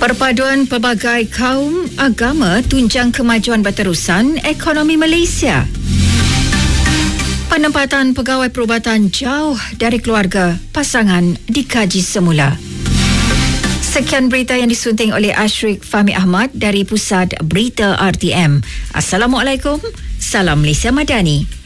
Perpaduan pelbagai kaum agama tunjang kemajuan berterusan ekonomi Malaysia. Penempatan pegawai perubatan jauh dari keluarga pasangan dikaji semula. Sekian berita yang disunting oleh Ashrik Fahmi Ahmad dari Pusat Berita RTM. Assalamualaikum, salam Malaysia Madani.